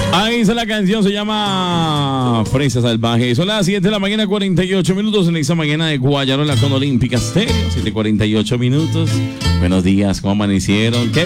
Ahí está la canción, se llama Fresa Salvaje. Son las 7 de la mañana, 48 minutos en esta mañana de Guayarola con Olímpica Stereo. 7:48 minutos. Buenos días, ¿cómo amanecieron? ¿Qué